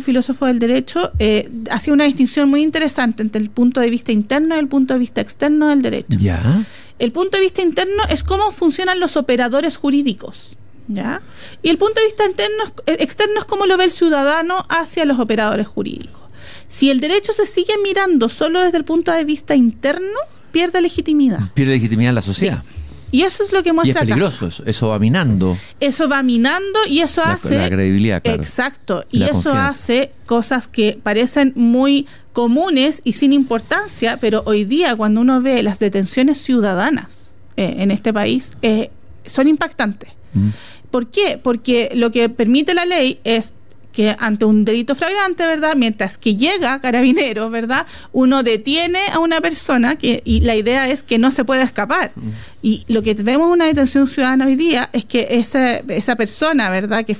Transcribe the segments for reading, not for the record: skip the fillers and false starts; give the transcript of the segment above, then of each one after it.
filósofo del derecho, hacía una distinción muy interesante entre el punto de vista interno y el punto de vista externo del derecho. Ya. El punto de vista interno es cómo funcionan los operadores jurídicos, ¿ya? Y el punto de vista externo es cómo lo ve el ciudadano hacia los operadores jurídicos. Si el derecho se sigue mirando solo desde el punto de vista interno, pierde legitimidad. Pierde legitimidad en la sociedad. Sí. Y eso es lo que muestra y es peligroso, eso va minando. Eso va minando y eso hace... La credibilidad, claro. Exacto. Y eso confianza. hace cosas que parecen muy comunes y sin importancia, pero hoy día cuando uno ve las detenciones ciudadanas en este país, son impactantes. ¿Por qué? Porque lo que permite la ley es que ante un delito flagrante, ¿verdad?, mientras que llega Carabineros, ¿verdad?, uno detiene a una persona y la idea es que no se pueda escapar. Y lo que vemos en una detención ciudadana hoy día es que esa persona, ¿verdad?, que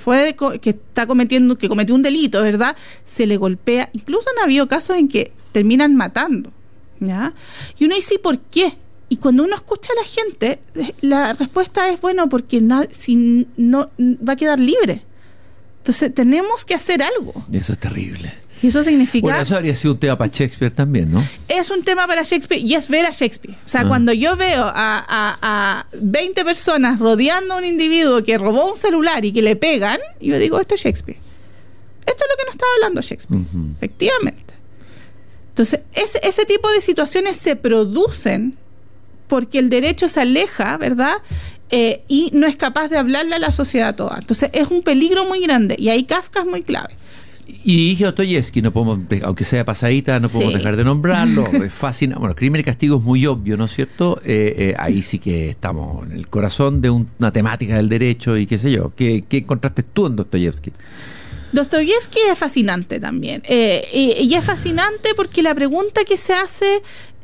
cometió un delito, ¿verdad?, se le golpea. Incluso han habido casos en que terminan matando, ¿ya? Y uno dice, ¿por qué? Y cuando uno escucha a la gente, la respuesta es, bueno, porque si no va a quedar libre. Entonces tenemos que hacer algo. Eso es terrible. Y eso significa... Bueno, eso habría sido un tema para Shakespeare también, ¿no? Es un tema para Shakespeare y es ver a Shakespeare. O sea, cuando yo veo a 20 personas rodeando a un individuo que robó un celular y que le pegan, yo digo, esto es Shakespeare. Esto es lo que nos estaba hablando Shakespeare. Efectivamente. Entonces, ese tipo de situaciones se producen porque el derecho se aleja, ¿verdad?, y no es capaz de hablarle a la sociedad toda. Entonces es un peligro muy grande y ahí Kafka es muy clave. Y Dostoyevsky, no podemos, aunque sea pasadita, no podemos dejar de nombrarlo. Es fascinante. Bueno, Crimen y Castigo es muy obvio, ¿no es cierto? Ahí sí que estamos en el corazón de una temática del derecho y qué sé yo. ¿Qué encontraste tú en Dostoyevsky? Dostoyevsky es fascinante también. Y es fascinante porque la pregunta que se hace,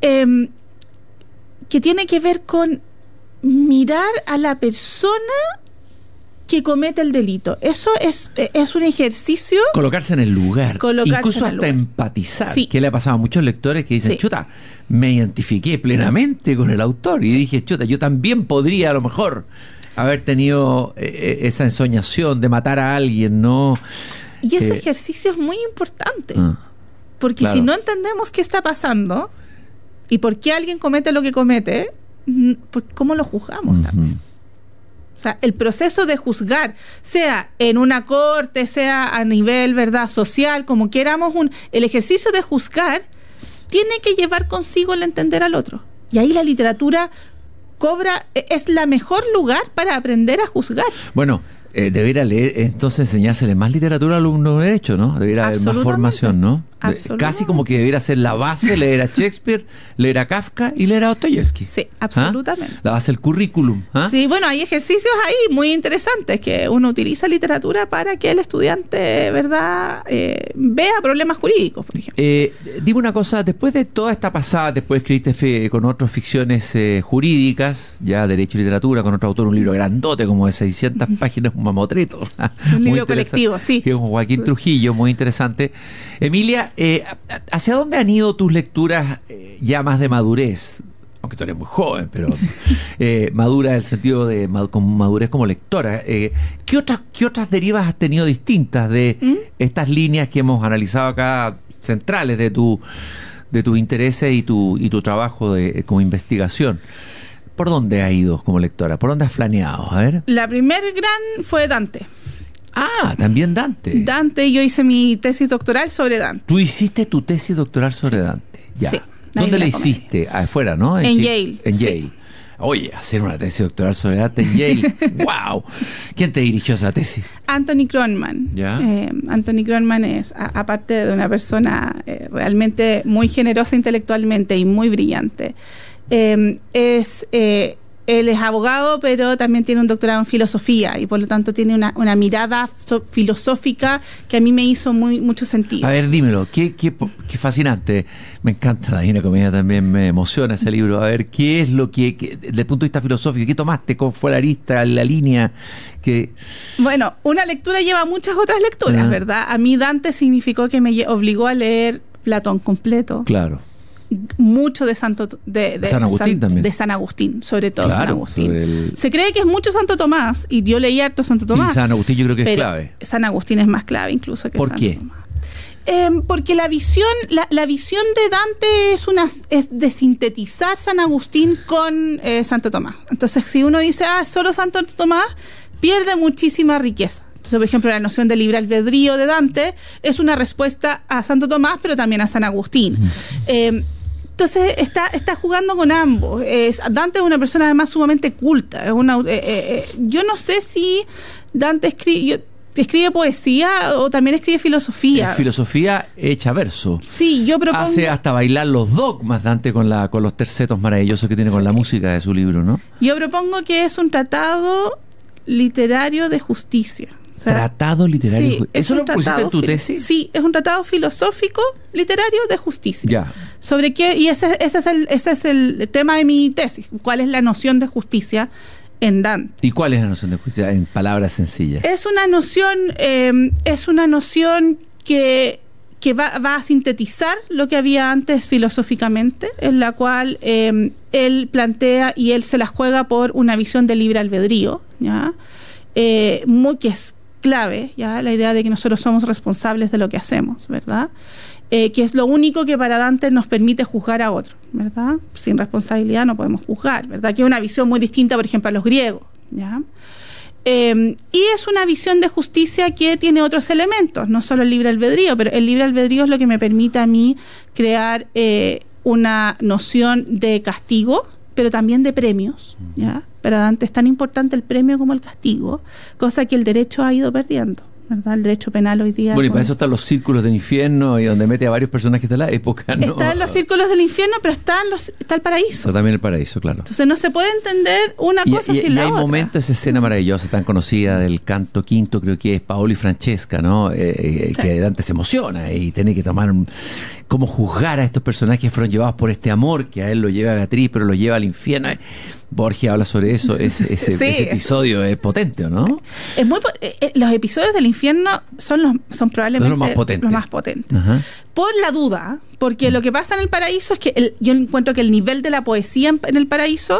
que tiene que ver con mirar a la persona que comete el delito. Eso es un ejercicio. Colocarse en el lugar. Incluso hasta empatizar. Sí. Que le ha pasado a muchos lectores que dicen, chuta, me identifiqué plenamente con el autor. Y dije, chuta, yo también podría a lo mejor haber tenido esa ensoñación de matar a alguien, ¿no? Y ese ejercicio es muy importante. Porque si no entendemos qué está pasando y por qué alguien comete lo que comete, ¿cómo lo juzgamos también? O sea, el proceso de juzgar, sea en una corte, sea a nivel, ¿verdad?, social, como queramos, el ejercicio de juzgar tiene que llevar consigo el entender al otro. Y ahí la literatura es la mejor lugar para aprender a juzgar. Bueno, debería leer, entonces enseñársele más literatura al alumno de derecho, ¿no? Debería haber más formación, ¿no? Casi como que debería ser la base, leer a Shakespeare, leer a Kafka y leer a Dostoyevsky. Sí, absolutamente. La base del currículum. Sí, bueno, hay ejercicios ahí muy interesantes que uno utiliza literatura para que el estudiante, ¿verdad?, vea problemas jurídicos, por ejemplo. Dime una cosa, después de toda esta pasada, después escribiste con otras ficciones jurídicas, ya Derecho y Literatura, con otro autor, un libro grandote como de 600 páginas, un mamotreto. Un libro colectivo, sí. Que es un Joaquín Trujillo, muy interesante. Emilia, ¿hacia dónde han ido tus lecturas ya más de madurez? Aunque tú eres muy joven, pero madura en el sentido de con madurez como lectora. ¿Qué otras derivas has tenido distintas de estas líneas que hemos analizado acá, centrales de tu intereses y tu trabajo como investigación? ¿Por dónde has ido como lectora? ¿Por dónde has flaneado? A ver. La primer gran fue Dante. Ah, también Dante. Dante, yo hice mi tesis doctoral sobre Dante. ¿Tú hiciste tu tesis doctoral sobre Dante? Ya. Sí. ¿Dónde la hiciste? Afuera, ¿no? En Yale. En Yale. Oye, hacer una tesis doctoral sobre Dante en Yale. ¡Wow! ¿Quién te dirigió esa tesis? Anthony Kronman. ¿Ya? Anthony Kronman es, aparte de una persona realmente muy generosa intelectualmente y muy brillante, él es abogado, pero también tiene un doctorado en filosofía y por lo tanto tiene una mirada filosófica que a mí me hizo mucho sentido. A ver, dímelo, qué fascinante. Me encanta la Divina Comedia, también me emociona ese libro. A ver, ¿qué es lo que desde el punto de vista filosófico, qué tomaste? ¿Cómo fue la arista, la línea? Bueno, una lectura lleva muchas otras lecturas, ¿verdad? A mí Dante significó que me obligó a leer Platón completo. Claro. Mucho de San Agustín también. De San Agustín, sobre todo. Claro, San Agustín. Se cree que es mucho Santo Tomás y yo leí harto Santo Tomás. Y San Agustín yo creo que es clave. San Agustín es más clave incluso que ¿Por Santo qué? Tomás. Porque la visión de Dante es de sintetizar San Agustín con Santo Tomás. Entonces, si uno dice, solo Santo Tomás, pierde muchísima riqueza. Entonces, por ejemplo, la noción de libre albedrío de Dante es una respuesta a Santo Tomás, pero también a San Agustín. Entonces está jugando con ambos. Dante es una persona además sumamente culta. Yo no sé si Dante escribe poesía o también escribe filosofía. Filosofía hecha verso. Sí, yo propongo... Hace hasta bailar los dogmas Dante con los tercetos maravillosos que tiene con la música de su libro, ¿no? Yo propongo que es un tratado literario de justicia. O sea, tratado literario. Sí, ¿Eso lo pusiste en tu tesis? Sí, es un tratado filosófico literario de justicia. Ya. ¿Sobre qué? Y ese es el tema de mi tesis. ¿Cuál es la noción de justicia en Dante? ¿Y cuál es la noción de justicia en palabras sencillas? Es una noción que va a sintetizar lo que había antes filosóficamente, en la cual él plantea y él se la juega por una visión de libre albedrío, ¿ya? Que es clave, ¿ya? La idea de que nosotros somos responsables de lo que hacemos, ¿verdad? Que es lo único que para Dante nos permite juzgar a otro, ¿verdad? Sin responsabilidad no podemos juzgar, ¿verdad? Que es una visión muy distinta, por ejemplo, a los griegos, ¿ya? Y es una visión de justicia que tiene otros elementos, no solo el libre albedrío, pero el libre albedrío es lo que me permite a mí crear una noción de castigo, pero también de premios, ¿ya? Para Dante es tan importante el premio como el castigo, cosa que el derecho ha ido perdiendo, ¿verdad? El derecho penal hoy día... Bueno, y para eso están los círculos del infierno y donde mete a varios personajes de la época, ¿no? Están los círculos del infierno, pero está el paraíso. Está también el paraíso, claro. Entonces no se puede entender una cosa sin la otra. Y hay momentos, esa escena maravillosa, tan conocida del canto quinto, creo que es Paolo y Francesca, ¿no? Sí. Que Dante se emociona y tiene que tomar cómo juzgar a estos personajes que fueron llevados por este amor, que a él lo lleva a Beatriz, pero lo lleva al infierno. Borges habla sobre eso, ese episodio es potente, ¿no? Es muy los episodios del infierno son probablemente los más potentes. Ajá. Por la duda, porque lo que pasa en el paraíso es que yo encuentro que el nivel de la poesía en el paraíso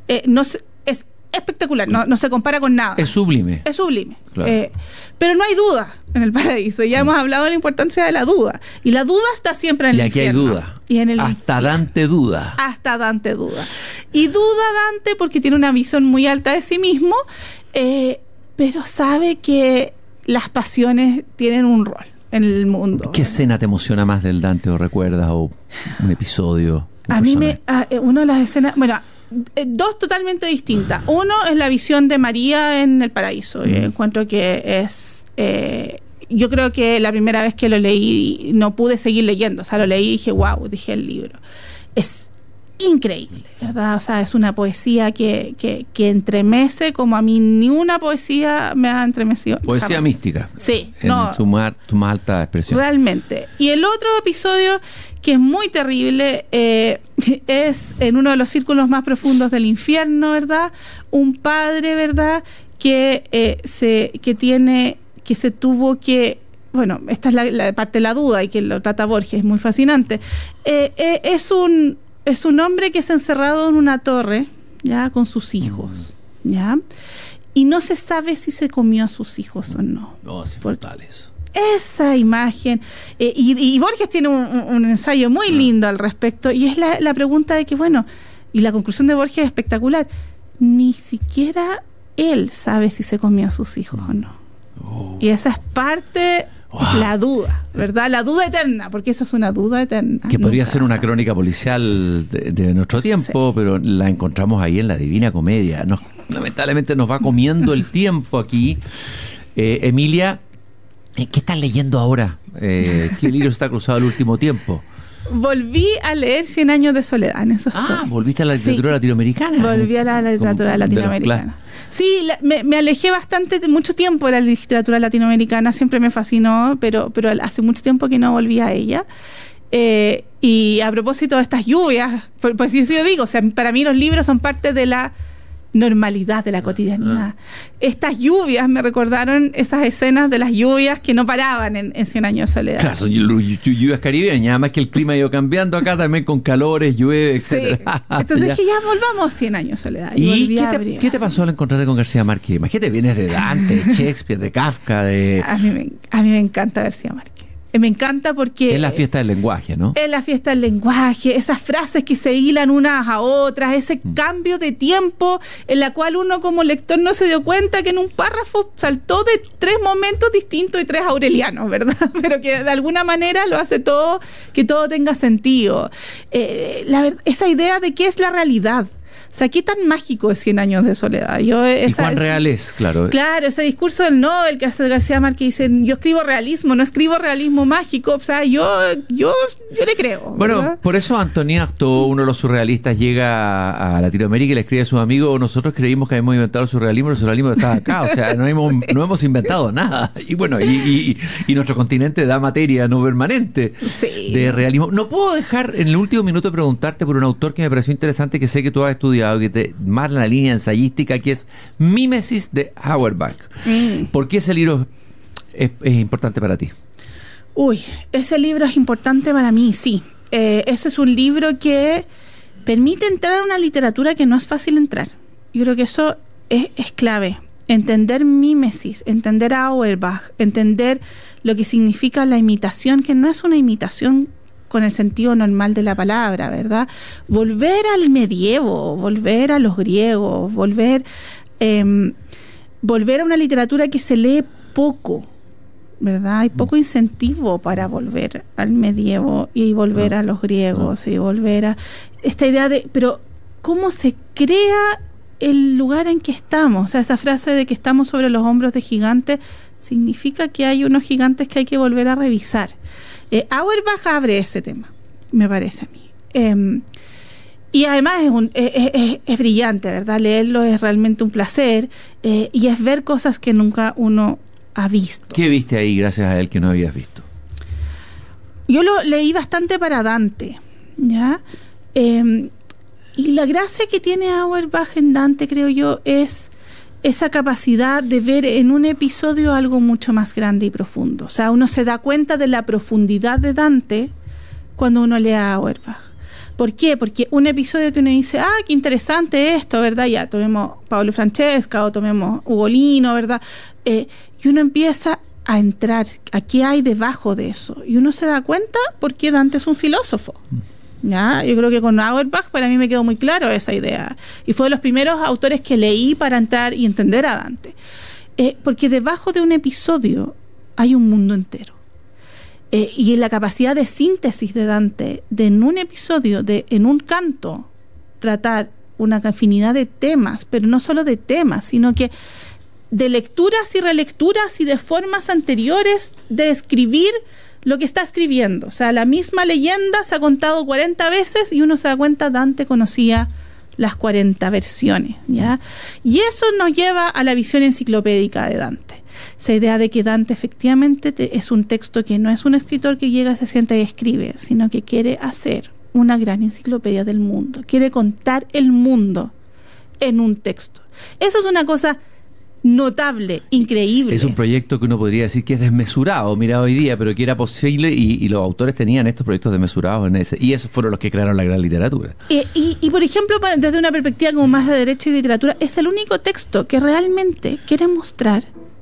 es espectacular, no se compara con nada. Es sublime. Es sublime. Claro. Pero no hay duda en el paraíso. Ya hemos hablado de la importancia de la duda. Y la duda está siempre en el infierno. Y aquí hay duda. Y en el Hasta Dante duda. Hasta Dante duda. Y duda Dante porque tiene una visión muy alta de sí mismo, pero sabe que las pasiones tienen un rol en el mundo. ¿Qué escena te emociona más del Dante o recuerdas? O un episodio. A mí una de las escenas... Bueno, dos totalmente distintas. Uno es la visión de María en el paraíso. Yo encuentro que es... yo creo que la primera vez que lo leí no pude seguir leyendo. O sea, lo leí y dije, wow, dije el libro. Es increíble, ¿verdad? O sea, es una poesía que entremece como a mí ni una poesía me ha entremecido. Poesía jamás. Mística. Sí. En su más alta expresión. Realmente. Y el otro episodio que es muy terrible es en uno de los círculos más profundos del infierno, ¿verdad? Un padre, ¿verdad? Que se tuvo que... Bueno, esta es la parte de la duda y que lo trata Borges, es muy fascinante. Es un hombre que es encerrado en una torre, ¿ya? Con sus hijos, ¿ya? Y no se sabe si se comió a sus hijos o no. No, es brutal eso. Esa imagen. Y Borges tiene un ensayo muy lindo al respecto. Y es la pregunta de que, bueno, y la conclusión de Borges es espectacular. Ni siquiera él sabe si se comió a sus hijos o no. Y esa es parte... La duda, ¿verdad? La duda eterna, porque esa es una duda eterna. Que podría ser una crónica policial de nuestro tiempo, sí. Pero la encontramos ahí en la Divina Comedia. Lamentablemente nos va comiendo el tiempo aquí. Emilia, ¿qué estás leyendo ahora? ¿Qué libro está cruzado el último tiempo? Volví a leer 100 años de soledad, en eso estoy. ¿Volviste a la literatura latinoamericana? Volví a la literatura latinoamericana. Sí, me alejé bastante, mucho tiempo de la literatura latinoamericana, siempre me fascinó, pero hace mucho tiempo que no volví a ella. Y a propósito de estas lluvias, pues yo digo, o sea, para mí los libros son parte de la normalidad, de la cotidianidad. Estas lluvias me recordaron esas escenas de las lluvias que no paraban en 100 años de soledad. Claro, son lluvias caribeñas, además que el clima ha ido cambiando acá también con calores, llueve, etc. Sí. Entonces dije, ya volvamos 100 años de soledad. ¿Y qué te pasó al encontrarte con García Márquez? Imagínate, vienes de Dante, de Shakespeare, de Kafka, de... A mí me encanta García Márquez. Me encanta porque... Es la fiesta del lenguaje, ¿no? Es la fiesta del lenguaje, esas frases que se hilan unas a otras, ese cambio de tiempo en la cual uno como lector no se dio cuenta que en un párrafo saltó de 3 momentos distintos y 3 aurelianos, ¿verdad? Pero que de alguna manera lo hace todo, que todo tenga sentido. Esa idea de qué es la realidad. O sea, ¿qué tan mágico es 100 años de soledad? ¿Y cuán real es? Claro. Claro, ese discurso del Nobel que hace García Márquez, dice, yo escribo realismo, no escribo realismo mágico. O sea, yo le creo. Bueno, ¿verdad? por eso Antonín Artaud, uno de los surrealistas, llega a Latinoamérica y le escribe a sus amigos, nosotros creímos que habíamos inventado el surrealismo estaba acá. O sea, no hemos inventado nada. Y bueno, y nuestro continente da materia no permanente de realismo. No puedo dejar en el último minuto de preguntarte por un autor que me pareció interesante, que sé que tú has estudiado, más en la línea ensayística, que es Mimesis de Auerbach. ¿Por qué ese libro es importante para ti? Ese libro es importante para mí, sí. Ese es un libro que permite entrar a una literatura que no es fácil entrar. Yo creo que eso es clave. Entender Mimesis, entender a Auerbach, entender lo que significa la imitación, que no es una imitación con el sentido normal de la palabra, ¿verdad? Volver al medievo, volver a los griegos, volver a una literatura que se lee poco, ¿verdad? Hay poco incentivo para volver al medievo y volver a los griegos y volver a esta idea de, pero ¿cómo se crea el lugar en que estamos? O sea, esa frase de que estamos sobre los hombros de gigantes significa que hay unos gigantes que hay que volver a revisar. Auerbach abre ese tema, me parece a mí. Y además es brillante, ¿verdad? Leerlo es realmente un placer y es ver cosas que nunca uno ha visto. ¿Qué viste ahí gracias a él que no habías visto? Yo lo leí bastante para Dante, ¿ya? Y la gracia que tiene Auerbach en Dante, creo yo, es esa capacidad de ver en un episodio algo mucho más grande y profundo. O sea, uno se da cuenta de la profundidad de Dante cuando uno lee a Auerbach. ¿Por qué? Porque un episodio que uno dice, qué interesante esto, ¿verdad? Ya, tomemos Pablo Francesca o tomemos Ugolino, ¿verdad? Y uno empieza a entrar a qué hay debajo de eso. Y uno se da cuenta porque Dante es un filósofo. ¿Ya? Yo creo que con Auerbach para mí me quedó muy claro esa idea. Y fue de los primeros autores que leí para entrar y entender a Dante. Porque debajo de un episodio hay un mundo entero. Y en la capacidad de síntesis de Dante, de en un episodio, en un canto, tratar una infinidad de temas, pero no solo de temas, sino que de lecturas y relecturas y de formas anteriores de escribir lo que está escribiendo. O sea, la misma leyenda se ha contado 40 veces y uno se da cuenta, Dante conocía las 40 versiones, ¿ya? Y eso nos lleva a la visión enciclopédica de Dante. Esa idea de que Dante efectivamente es un texto que no es un escritor que llega, se sienta y escribe, sino que quiere hacer una gran enciclopedia del mundo. Quiere contar el mundo en un texto. Eso es una cosa notable, increíble. Es un proyecto que uno podría decir que es desmesurado, mirado hoy día, pero que era posible y los autores tenían estos proyectos desmesurados y esos fueron los que crearon la gran literatura. Y por ejemplo, desde una perspectiva como más de derecho y literatura, es el único texto que realmente quiere mostrar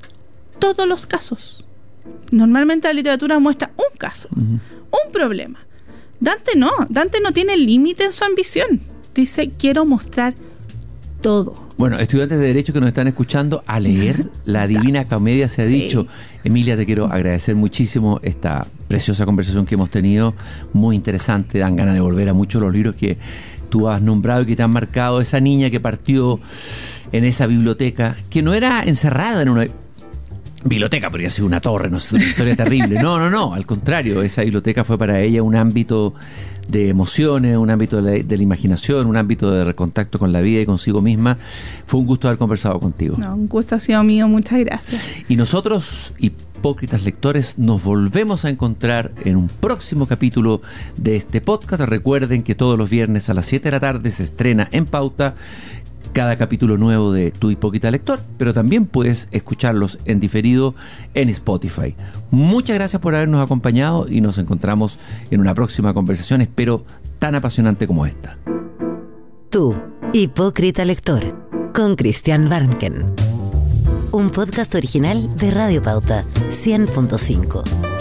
todos los casos. Normalmente la literatura muestra un caso, un problema. Dante no tiene límite en su ambición. Dice, quiero mostrar todo. Bueno, estudiantes de Derecho que nos están escuchando, a leer la Divina Comedia se ha dicho. Emilia, te quiero agradecer muchísimo esta preciosa conversación que hemos tenido, muy interesante, dan ganas de volver a muchos de los libros que tú has nombrado y que te han marcado. Esa niña que partió en esa biblioteca, que no era encerrada en una biblioteca, podría ser una torre, no sé, una historia terrible. No, al contrario, esa biblioteca fue para ella un ámbito de emociones, un ámbito de la imaginación, un ámbito de contacto con la vida y consigo misma. Fue un gusto haber conversado contigo. Un gusto ha sido mío, muchas gracias. Y nosotros, hipócritas lectores, nos volvemos a encontrar en un próximo capítulo de este podcast. Recuerden que todos los viernes a las 7 de la tarde se estrena en Pauta cada capítulo nuevo de Tu Hipócrita Lector, pero también puedes escucharlos en diferido en Spotify. Muchas gracias por habernos acompañado y nos encontramos en una próxima conversación, espero tan apasionante como esta. Tu Hipócrita Lector, con Cristian Warnken. Un podcast original de Radio Pauta 100.5.